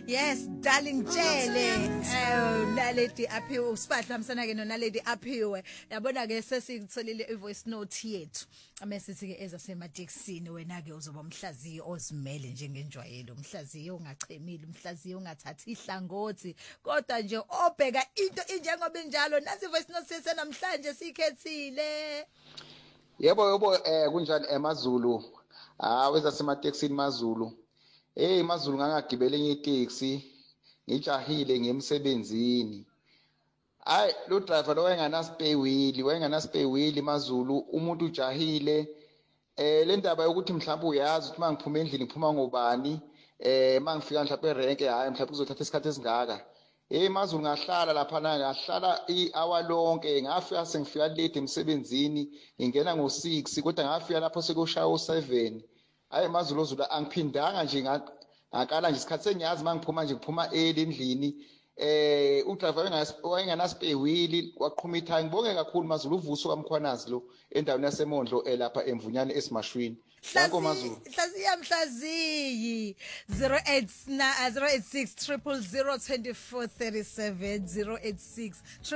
Yes, darling Jele. Naledi aphiwe usiphatha hamsana ke nonaledi aphiwe. Yabona ke sesitholile ivoice note yethu. Amesithi ke ezasemateksini wena ke uzoba umhlaziyo ozimele njengenjwayelo. Umhlaziyo ongachemile, umhlaziyo ongathathi ihlangothi. Kodwa nje obheka into injengoba injalo nasi ivoice note sesenamhlanje sikhethile. Yebo kunjani eMaZulu? Wezasemateksini maZulu. maZulu ngangagibele enye itaxi ngijahile ngemsebenzini. Lo driver lo wayengana spare wheel maZulu umuntu ujahile. Le ndaba yokuthi mhlawumbe uyazi ukuthi mangiphuma endlini ngiphuma ngobani, mangifika mhlawumbe erenke hayi mhlawumbe kuzothatha isikhathi esingaka. maZulu ngahlala lapha ngahlala i-hour lonke ngafika sengifika late emsebenzini ngingena ngo6 kodwa ngafika lapho sekushaya u7. maZulu ozulu angiphindanga nje ngakala nje isikhathi sengiyazi mangiphuma nje ngiphuma early endlini. Udriver wayengana spare wheel waqhuma ithaya. Ngibonge kakhulu maZulu uvuso kaMkhwanazi lo endaweni yaseMondlo lapha eMvunyane eSmashwini. Nanko maZulu. Mhlaziyi 086 0002437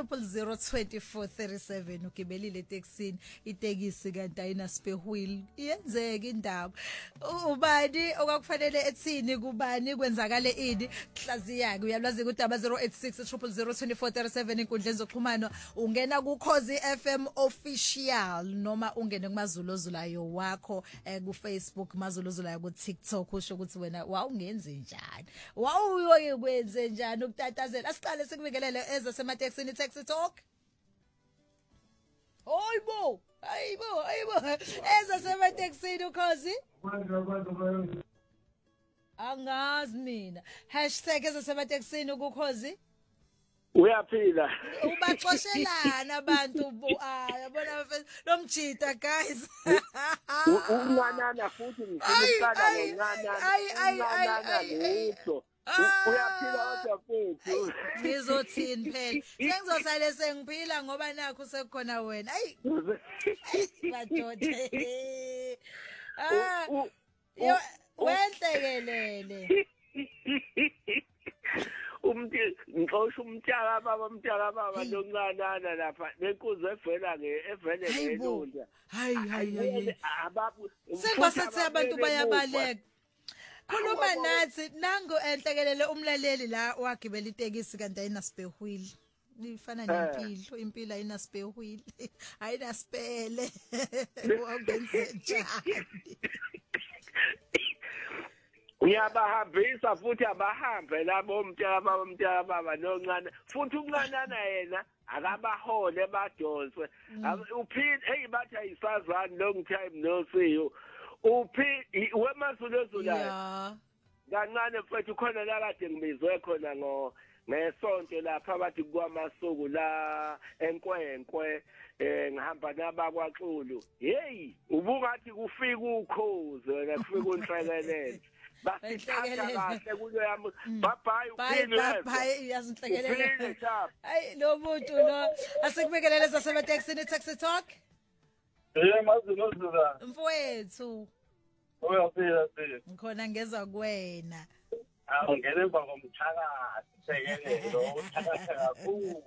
086 ugibelile eTexini itekisi kanti ayina spare wheel iyenzeka indaba. Ubani okwakufanele ethini kubani kwenzakale ini Mhlaziya ke uyalwazi ukuthi aba 086 0002437 inkundleni zokuxhumana ungena ku Khosi FM official noma ungene kumaZulu ozulayo wakho ku Facebook maZulu ozulayo ku TikTok usho ukuthi wena wawungenze njani wawuyokwenze njani ukutatazela. Asiqale sikubekelele ezasemateksini Taxi Talk. Hayibo ezasemateksini ukhozi angazi mina #ezasemateksini ukukhozi uyaphila ubaxoshelana abantu yabona nomjita guys unganana futhi ngikuqala ngonganana lutho uyaphila kodwa futhi ngizothini phela sengizosale sengiphila ngoba nakho sekukhona wena badoda wentekelele ngixosha umtshaka baba loncanana lapha nenkuzo evela ngelonda hayi sekwasethi abantu bayabaleka khuluma nathi nango enhlekelele umlaleli la wagibela itekisi kanti ayina spare wheel ifana nempilo impilo ayina spare wheel ayina spele wangenze njani uyabahambisa futhi abahambe labo umtshaka baba noncane futhi uncanana yena akabahole badonswe uphinde bathi ayisazani long time no see you wemaZulu ezula kancane mfethu khona la kade ngibizwe khona ngesonto lapha bathi kwaMasuku la enkwenkwe ngihamba nabakwaXulu ubungathi kufika ukhozi wena kufika unhlekelele basithatha kahle kulo yami bye yazinhlekelele hayi lo muntu lo asikubekelele zasemateksini Taxi Talk maZulu ozula mfowethu uyaphila ngikhona ngeza kuwena ngene emva komthakathi sekelele lo uthakatha kakhulu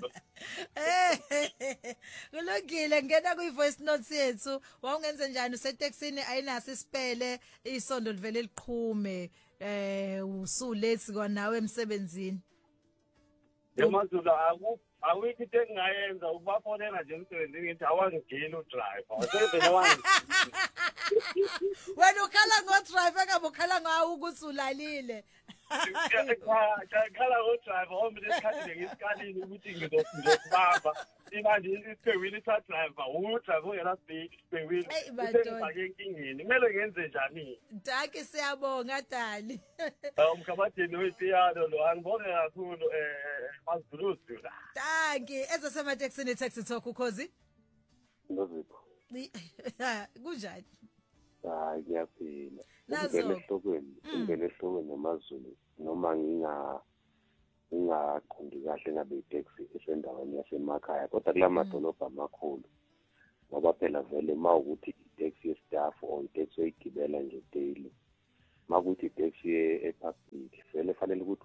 kulungile ngena kuivoice note yethu wawungenze njani useteksini ayinaso isipele isondo livele liqhume usulethi kwanawe emsebenzini maZulu awuyithi into engingayenza ukubafonela nje emsebenzini ngithi awangigili udriver usebenzele wangi wena ukhala ngodriver ngabe ukhala ngawo ukuthi ulalile khala ngodriver ngoba lesikhathi ngisikalile ukuthi ngizobamba imanje isipewili sa driver udriver ongela sipewili usengifake enkingeni kumele ngenze njani Daki siyabonga Dali umkhabathini wetiyalo lo angibonge kakhulu maZulu la Daki ezasemateksini Taxi Talk ukhozi Ngizipho kunjani ngiyaphila ngene ehlokweni namaZulu noma ngingaqondi kahle ngabe itaxi esendaweni yasemakhaya kodwa kulamadolobha amakhulu ngoba phela vele mawukuthi itaxi yestaff or itaxi oyigibela nje daily makuthi itaxi epublic vele fanele ukuthi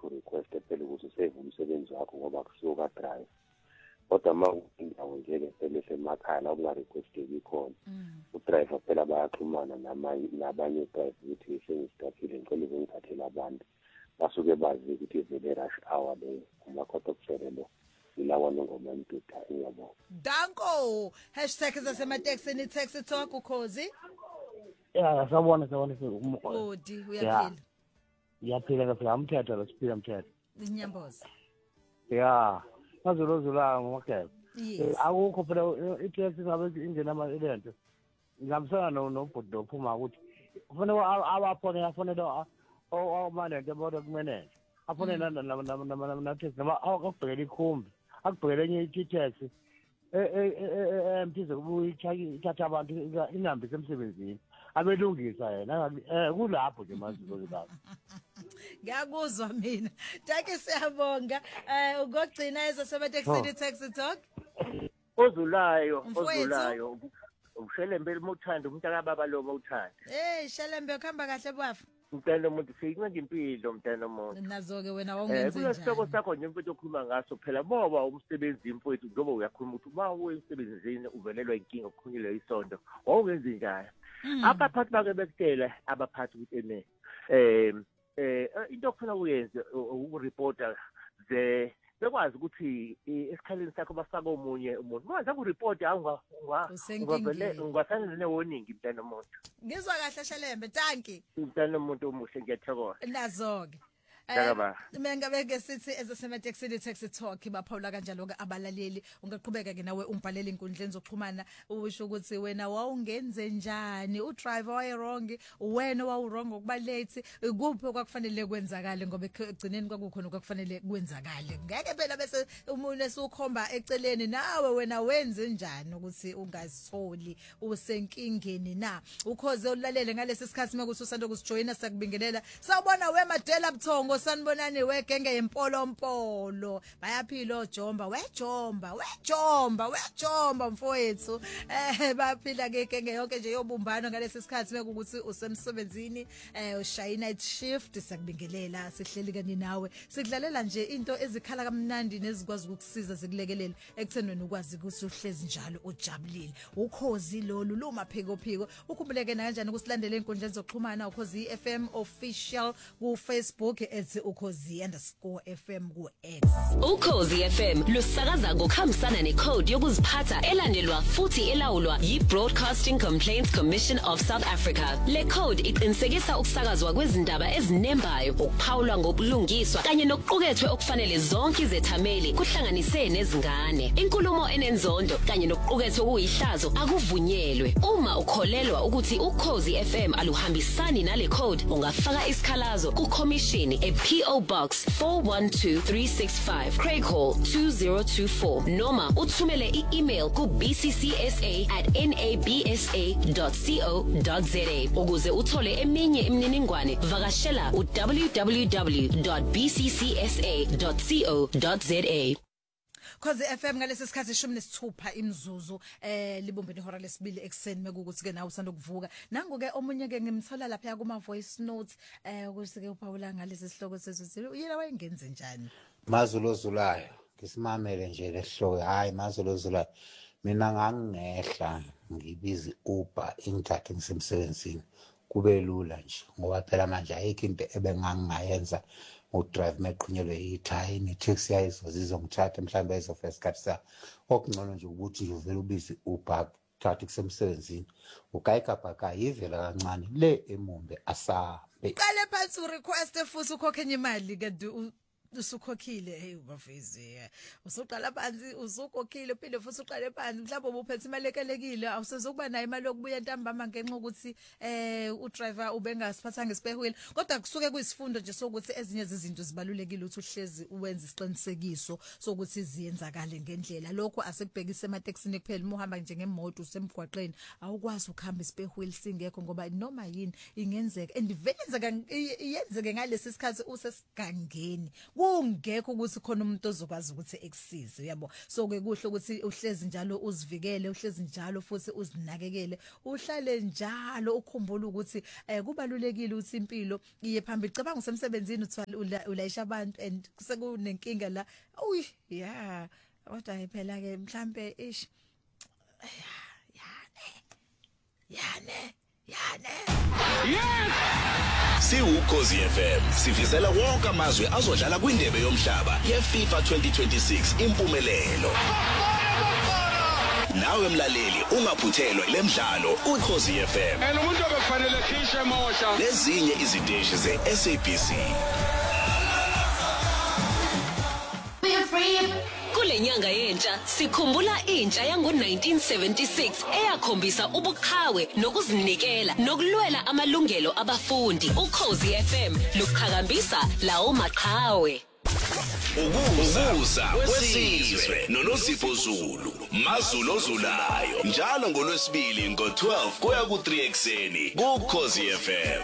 wakho ngoba kusuka drive kodwa indawo nje ke semakhaya la kungarequesteki khona udriver phela bayaxhumana nabanye driver ukuthi sengistaphile ngicela ngithathele abantu basuke bazi ukuthi vele rush hour le kumakhoto kuserelo ilawa ngoma impita iyabo Danko #zasemateksini taxi talk ukhozi yeah sabona odi uyaphila yaphila ngapha umthetho lo siphila umthetho inyamboza yeah azolozula ngomakhe akukho phela iTX ngabe ingena ama-event ngihambisana nobhuti ophuma ukuthi kufanele abaphone afonela omanente bodwa kumanage afonela na-taxi noma akubhekela ikhumbi akubhekela enye i-tax emphize ithatha abantu ingihambise emsebenzini abelungisa yena kulapho nje mazilozilapho ngiyakuzwa mina take siyabonga ukugcina ezasemateksini taxi talk ozulayo umshelembe umuthanda umntaka baba lo uthanda shelembe ukhamba kahle bwafu mntana umuntu siyincenge impilo mntana umuntu nazo ke wena wawungenze njani kulesihloko sakho nje mfethu okhuluma ngaso phela boba umsebenzi mfethu njengoba uyakhuluma ukuthi uma usemsebenzini uvelelwa inkinga ukukhunyelwa isondo wawungenze njani abaphathi bake bekutela abaphathi ukuthi into okufuna uyenze ukureport bekwazi ukuthi esikhaleni sakho bafaka omunye umuntu manje ukureport ungafanele ne-warning mntana umuntu ngizwa kahle shelembe tanki mntana umuntu omuhle ngiyathokoza nazo-ke Mengabe sithi ezasemateksini taxi talk baphawula kanjalo ke abalaleli ungaqhubeka ke nawe umbhalele inkundleni zokuxhumana usho ukuthi wena wawungenze njani udriver waye wrong wena wawu wrong ukuba late kuphi okwakufanele kwenzakale ngoba egcineni kwakukhona okwakufanele kwenzakale ngeke phela bese umuntu esukhomba eceleni nawe wena wenze njani ukuthi ungazitholi usenkingeni na ukhoze ulalele ngalesi sikhathi mekuthi usanda ukujoina sakubingelela sawubona we Madela Buthongo sanibonani wegenge yempolo bayaphila ojomba wejomba mfowethu baphila ke genge yonke nje yobumbano ngalesi sikhathi mekuthi usemsebenzini ushaya night shift sakubingelela sihleli kanye nawe sikudlalela nje into ezikhala kamnandi nezikwazi ukukusiza zikulekelela ekuthenweni ukwazi ukuthi uhlezi njalo ujabulile ukhozi lolu lumaphiko ukhumbuleke kanjani ukusilandela enkundleni zokuxhumana ukhozi FM official ku Facebook @ukhozi_FM ku X. Ukhozi FM lusakaza ngokuhambisana necode yokuziphatha elandelwa futhi elawulwa yi-Broadcasting Complaints Commission of South Africa. Le code iqinisekisa ukusakazwa kwezindaba ezinembayo, ukuphawulwa ngobulungiswa kanye nokuqukethwe okufanele zonke izethameli kuhlanganise nezingane. Inkulumo enenzondo kanye nokuqukethwe kuyihlazo akuvunyelwe. Uma ukholelwa ukuthi Ukhozi FM aluhambisani nale code, ungafaka isikhalazo ku Commission PO Box 412365 Craig Hall 2024 noma uthumele i-email ku bcccsa@nabsa.co.za ukuze uthole eminye imininingwane vakashela www.bccsa.co.za. Khozi FM ngalesi sikhathi 16 imzuzu libumbe ihora lesibili ekseni mekuthi ke nawe usanda kuvuka nangu ke omunye ke ngimthola lapha kuma voice notes ukuthi ke uphawula ngalesi sihloko sesithi yena wayengenze njani mazulozulayo ngisimamele nje lesihloko hayi mazulozulayo mina ngangingehla ngibizi Uber ingithathe ngisemsebenzini kube lula nje ngoba phela manje ayikho into ebengangayenza udrive meqhunyelwe ithayini taxi izongithatha mhlawumbe ezofika isikhathi sa okungcono nje ukuthi nje uvela ubizi Uber thatha kusemsebenzini ukayikabhaka yivela kancane le emumbe asambe qale phansi request futhi ukhokhenye imali kade usukhokhile hey ubafezi usuqala phansi usukhokhile phinde futhi uqale phansi mhlawumbe ubuphethe imali ekelekile awusezokuba nayo imali yokubuya ntambama ngenxa ukuthi udriver ubengasiphathanga spare wheel kodwa kusuke kuyisifundo nje sokuthi ezinye izinto zibalulekile ukuthi uhlezi uwenze isiqinisekiso sokuthi ziyenzakale ngendlela lokho asekubhekise emateksini kuphela uma uhamba nje ngemoto usemgwaqeni awukwazi ukuhamba spare wheel singekho ngoba noma yini ingenzeka and vele yenzeke ngalesi sikhathi usesigangeni kungekho ukuthi khona umuntu ozokwazi ukuthi ekusize uyabo. So ke kuhle ukuthi uhlezi njalo uzivikele, uhlezi njalo futhi uzinakekele, uhlale njalo ukhumbula ukuthi kubalulekile ukuthi impilo iye phambili. Cabanga usemsebenzini uthwala ulayisha abantu and sekunenkinga la yeah kodwa phela ke mhlambe ish Yane. Yes! Ukhozi FM sifisela wonke amazwe azodlala kwindebe yomhlaba yeFIFA 2026 impumelelo. Nawe mlaleli ungaphuthelwa lemidlalo uKhozi FM. Umuntu obekufanele khishe mosha. Lezinye iziteshi zeSABC. Kule nyanga yentsha sikhumbula intsha yango-1976 eyakhombisa ubuqhawe nokuzinikela nokulwela amalungelo abafundi. Ukhozi FM luqhakambisa lawo maqhawe. Ukuza kwesizwe noNosipho Zulu, Mazulu ozulayo njalo ngoLwesibili ngo-12 kuya ku-3 ekseni kuKhozi FM.